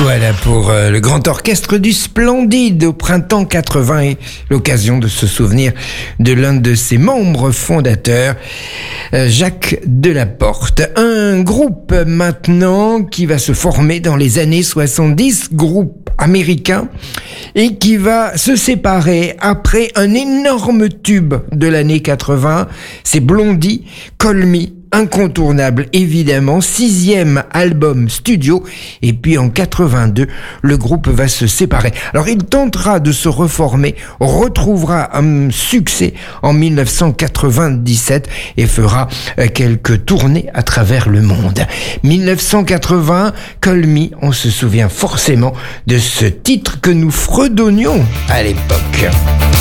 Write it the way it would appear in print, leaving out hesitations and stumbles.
Voilà pour le grand orchestre du Splendide au printemps 80 et l'occasion de se souvenir de l'un de ses membres fondateurs, Jacques Delaporte. Un groupe maintenant qui va se former dans les années 70, groupe américain, et qui va se séparer après un énorme tube de l'année 80, c'est Blondie, Call Me. Incontournable, évidemment, 6e album studio, et puis en 82, le groupe va se séparer. Alors il tentera de se reformer, retrouvera un succès en 1997 et fera quelques tournées à travers le monde. 1980, Call Me, on se souvient forcément de ce titre que nous fredonnions à l'époque.